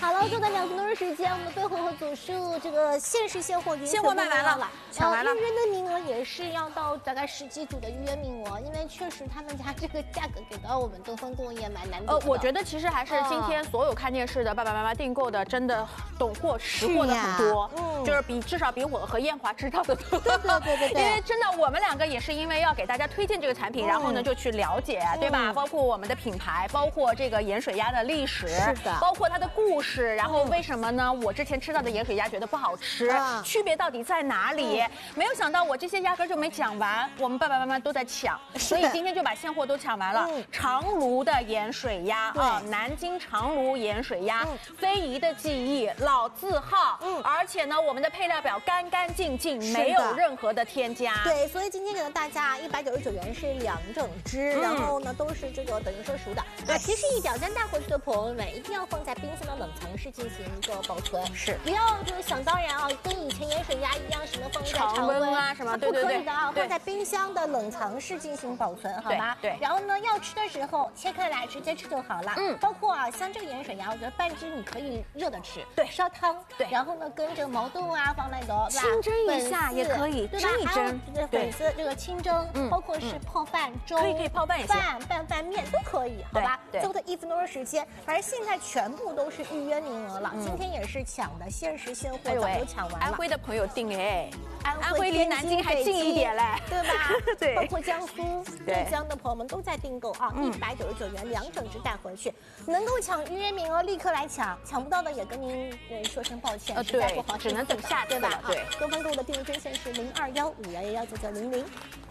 好了，就在2分多的时间，我们贝虎和组数这个限时现货现货卖完了，抢完了。 预约的名额也是要到大概10几组的预约名额，因为确实他们家这个价格给到我们东风工业蛮难得的。 我觉得其实还是今天所有看电视的爸爸妈妈订购的，真的懂货识货的很多，就是至少比我和燕华知道的多。 对。 因为真的我们2个也是因为要给大家推荐这个产品，然后呢就去了解，对吧？包括我们的品牌，包括这个盐水鸭的历史， 是的， 包括它的故事，然后为什么呢？我之前吃到的盐水鸭觉得不好吃，区别到底在哪里？没有想到我这些压根就没讲完，我们爸爸妈妈都在抢，所以今天就把现货都抢完了。长卢的盐水鸭啊，南京长卢盐水鸭，非遗的技艺，老字号，而且呢，我们的配料表干干净净，没有任何的添加。 对，所以今天给到大家199元是2整只，然后呢都是这个等于说熟的。提示一点，带回去的朋友们一定要放在冰箱的冷藏室进行一个保存， 是不要就是想当然啊，跟以前盐水鸭一样，什么放在常温啊什么， 不可以的啊，放在冰箱的冷藏室进行保存，好吗？ 对。 然后呢，要吃的时候切开来直接吃就好了。包括啊，像这个盐水鸭，我觉得半只你可以热的吃， 对， 烧汤， 对。 然后呢，跟着毛豆啊放那个清蒸一下也可以， 对吧？ 蒸一蒸， 粉丝这个清蒸，包括是泡饭、粥， 可以泡饭也行， 拌饭面都可以，好吧？最后的1分多的时间，反正现在全部都是预约名额了，今天也是抢的，限时现货早就抢完了。 安徽的朋友订哎，安徽离南京还近一点嘞， 对吧？ 对， 包括江苏、浙江的朋友们都在订购啊，199元2整只带回去，能够抢预约名额立刻来抢，抢不到的也跟您说声抱歉，实在不好， 只能等下次了。对， 东风购的订阅专线是0215119900。